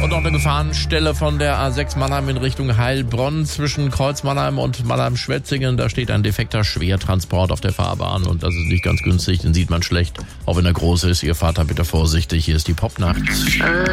Und noch eine Gefahrenstelle von der A6 Mannheim in Richtung Heilbronn zwischen Kreuz Mannheim und Mannheim-Schwetzingen. Da steht ein defekter Schwertransport auf der Fahrbahn und das ist nicht ganz günstig, den sieht man schlecht. Auch wenn er groß ist, Ihr Vater bitte vorsichtig, hier ist die Popnacht.